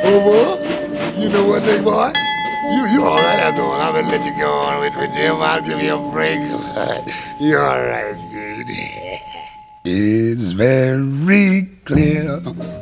Over. You know what, big boy? You all right after all. I'm gonna let you go on with Jim. I'll give you a break. You all right, dude? It's very clear